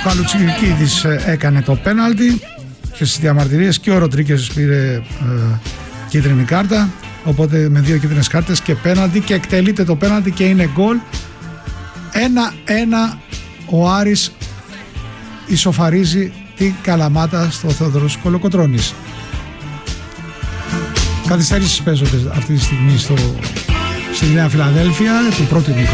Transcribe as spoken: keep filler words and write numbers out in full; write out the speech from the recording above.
Παλουτσικίδης έκανε το πέναλτι και στις διαμαρτυρίες και ο Ροντρίγκες πήρε ε, κίτρινη κάρτα, οπότε με δύο κίτρινες κάρτες και πέναλτι, και εκτελείται το πέναλτι και είναι γκολ. Ένα ένα ο Άρης ισοφαρίζει την Καλαμάτα στο Θεόδωρος Κολοκοτρώνης. Καθυστερήσεις παίζονται αυτή τη στιγμή στο, στη Νέα Φιλαδέλφια του πρώτου ημιχρόνου.